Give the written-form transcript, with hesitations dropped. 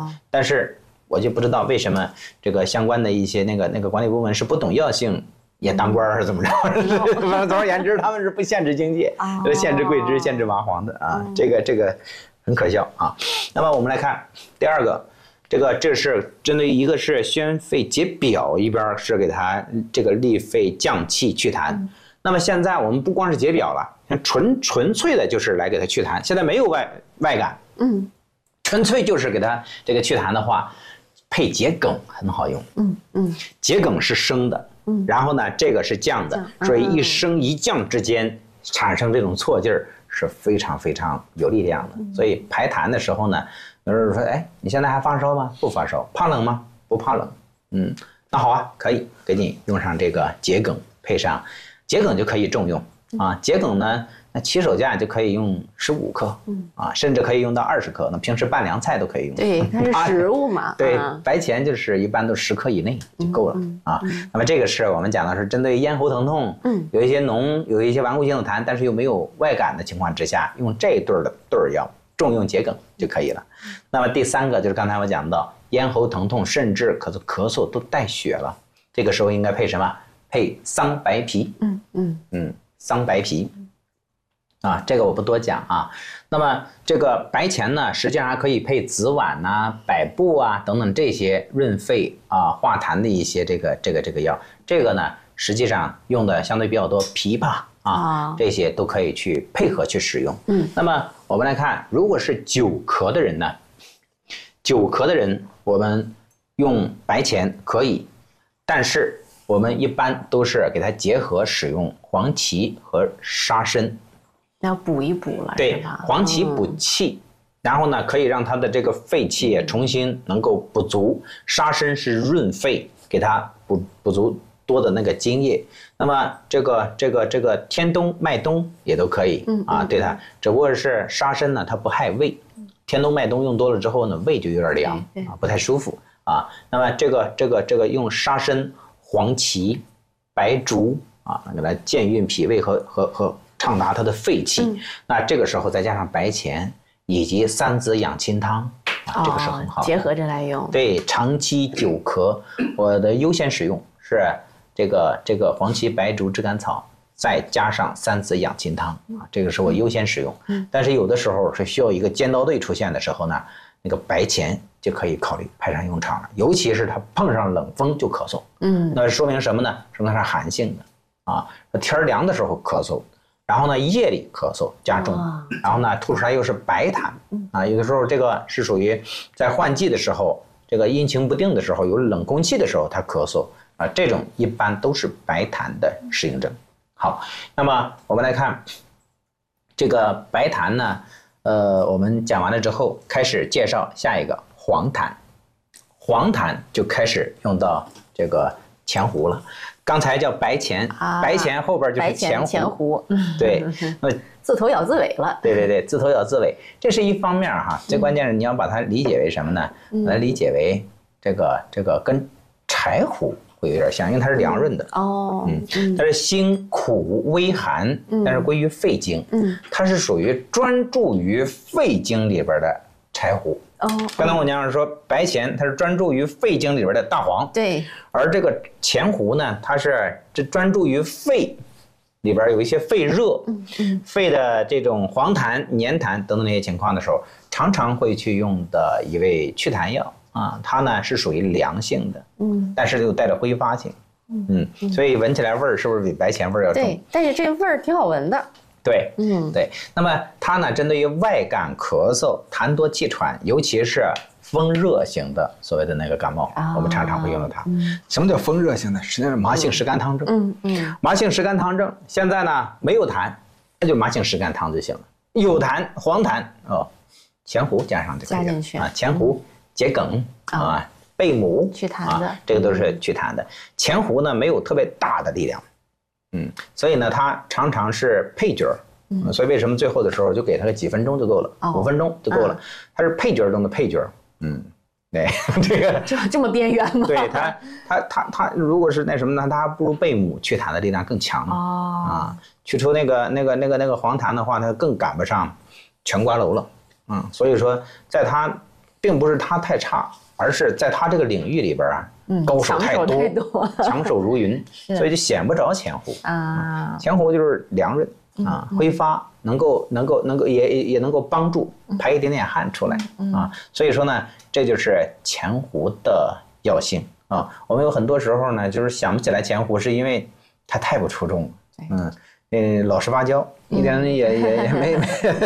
但是我就不知道为什么这个相关的一些那个管理部门是不懂药性也当官是怎么着？总而言之，他们是不限制经济，限制桂枝、限制麻黄的啊，这个很可笑啊。那么我们来看第二个。这是针对一个是宣肺解表，一边是给它这个利肺降气祛痰。那么现在我们不光是解表了，纯粹的就是来给它祛痰。现在没有外感，纯粹就是给它这个祛痰的话，配桔梗很好用。桔梗是生的，然后呢这个是降的，所以一升一降之间产生这种错劲儿是非常非常有力量的。所以排痰的时候呢。有人说，哎，你现在还发烧吗？不发烧。怕冷吗？不怕冷。那好啊，可以给你用上这个桔梗，配上桔梗就可以重用啊。桔梗呢，那起手价就可以用15克，甚至可以用到20克。那平时拌凉菜都可以用。 对，它是食物嘛。 对，白钱就是一般都10克以内就够了啊。那么这个是我们讲的是针对咽喉疼痛，有一些有一些顽固性的痰，但是又没有外感的情况之下，用这对儿药。重用桔梗就可以了。那么第三个就是刚才我讲到咽喉疼痛，甚至咳嗽都带血了，这个时候应该配什么？配桑白皮。桑白皮啊，这个我不多讲啊。那么这个白钱呢，实际上还可以配紫菀啊、百部啊等等这些润肺啊、化痰的一些这个药。这个呢，实际上用的相对比较多，枇杷。这些都可以去配合去使用。那么我们来看，如果是久咳的人呢，我们用白钱可以，但是我们一般都是给它结合使用黄芪和沙参， 要补一补了。 对，黄芪补气，然后呢可以让它的这个肺气也重新能够补足，沙参是润肺，给它补足多的那个津液。那么这个天冬、麦冬也都可以对它，只不过是沙参呢，它不害胃。天冬、麦冬用多了之后呢，胃就有点凉不太舒服啊。那么这个用沙参、黄芪、白术来健运脾胃和畅达它的肺气。那这个时候再加上白钱以及3子养亲汤这个是很好的， 结合着来用。 对，长期久咳，我的优先使用是。这个黄芪、白术、炙甘草，再加上3子养亲汤这个是我优先使用。但是有的时候是需要一个尖刀队出现的时候呢，那个白钱就可以考虑派上用场了。尤其是它碰上冷风就咳嗽，那说明什么呢？说明它是寒性的天凉的时候咳嗽，然后呢夜里咳嗽加重，然后呢吐出来又是白痰有的时候这个是属于在换季的时候，这个阴晴不定的时候，有冷空气的时候它咳嗽。这种一般都是白痰的适应症。好，那么我们来看这个白痰呢，我们讲完了之后，开始介绍下一个黄痰。黄痰就开始用到这个前胡了。刚才叫白钱，白钱后边就是前胡。对，那自头咬自尾了。 对，自头咬自尾，这是一方面最关键是你要把它理解为什么呢？把它理解为这个跟柴胡会有点像，因为它是凉润的它是辛苦微寒，但是归于肺经，它是属于专注于肺经里边的柴胡。刚才我讲说白钱它是专注于肺经里边的大黄， 对， 而这个前胡呢，它是专注于肺里边有一些肺热，肺的这种黄痰、黏痰等等那些情况的时候，常常会去用的一味祛痰药。它呢是属于凉性的，但是又带着挥发性，所以闻起来味儿是不是比白钱味儿要重？ 对，但是这个味儿挺好闻的。 对，对。那么它呢，针对于外感咳嗽、痰多气喘，尤其是风热型的所谓的那个感冒，我们常常会用到它。什么叫风热型的？实际上是麻性湿肝汤症。麻性湿肝汤症现在呢没有痰，那就麻性湿肝汤就行了。有痰黄痰前胡加上就可以了，加进去前胡、桔梗贝母祛痰的， 这个都是祛痰的。前胡呢没有特别大的力量。所以呢，它常常是配角所以为什么最后的时候就给它个几分钟就够了，5分钟就够了，它是配角中的配角。对，这个这么边缘吗？ 对它如果是那什么呢，它还不如贝母祛痰的力量更强去除那个黄痰的话，它更赶不上全瓜蒌了。所以说在它并不是他太差，而是在他这个领域里边啊，高手太多，强手如云，所以就显不着前胡啊。前胡就是凉润啊，挥发，能够也能够帮助排一点点汗出来啊。所以说呢，这就是前胡的药性啊。我们有很多时候呢，就是想不起来前胡，是因为它太不出众了。老实巴交，一点也没